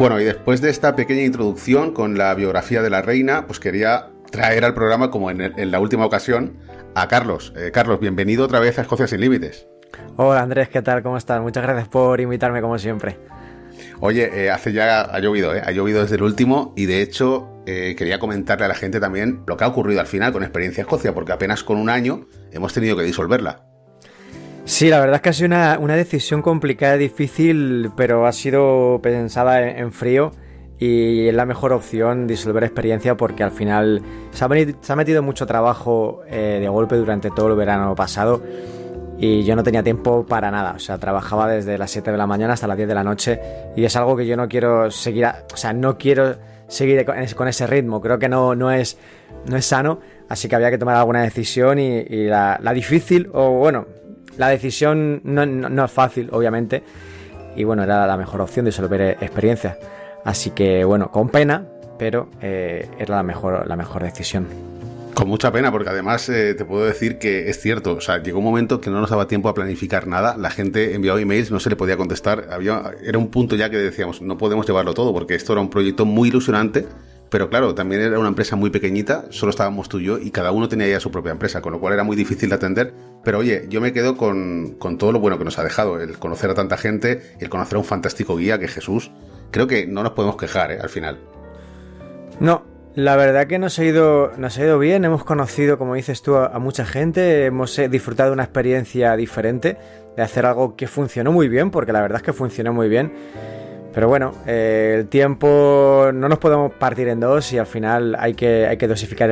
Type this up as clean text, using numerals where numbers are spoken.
Bueno, y después de esta pequeña introducción con la biografía de la reina, pues quería traer al programa, como en la última ocasión, a Carlos. Carlos, bienvenido otra vez a Escocia Sin Límites. Hola Andrés, ¿qué tal? ¿Cómo estás? Muchas gracias por invitarme como siempre. Oye, hace ya ha llovido, ha llovido desde el último y de hecho quería comentarle a la gente también lo que ha ocurrido al final con Experiencia Escocia, porque apenas con un año hemos tenido que disolverla. Sí, la verdad es que ha sido una decisión complicada y difícil, pero ha sido pensada en frío y es la mejor opción disolver Experiencia porque al final se ha metido mucho trabajo de golpe durante todo el verano pasado y yo no tenía tiempo para nada, o sea, trabajaba desde las 7 de la mañana hasta las 10 de la noche y es algo que yo no quiero seguir, no quiero seguir con ese ritmo, creo que no es sano, así que había que tomar alguna decisión y la difícil, o bueno, la decisión no es fácil, obviamente, y bueno, era la mejor opción disolver Experiencia, así que bueno, con pena, pero era la mejor decisión. Con mucha pena, porque además te puedo decir que es cierto, o sea, llegó un momento que no nos daba tiempo a planificar nada, la gente enviaba emails, no se le podía contestar, era un punto ya que decíamos, no podemos llevarlo todo, porque esto era un proyecto muy ilusionante, pero claro, también era una empresa muy pequeñita, solo estábamos tú y yo, y cada uno tenía ya su propia empresa, con lo cual era muy difícil de atender, pero oye, yo me quedo con todo lo bueno que nos ha dejado, el conocer a tanta gente, el conocer a un fantástico guía que es Jesús, creo que no nos podemos quejar, al final. No. La verdad que nos ha ido bien, hemos conocido, como dices tú, a mucha gente, hemos disfrutado de una experiencia diferente, de hacer algo que funcionó muy bien, porque la verdad es que funcionó muy bien, pero bueno, el tiempo no nos podemos partir en dos y al final hay que dosificar